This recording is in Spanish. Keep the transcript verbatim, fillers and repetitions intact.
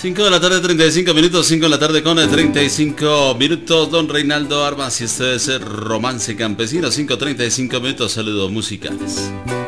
cinco de la tarde, treinta y cinco minutos, cinco de la tarde con treinta y cinco minutos, don Reinaldo Armas, y este es Romance Campesino, cinco treinta y cinco minutos, saludos musicales.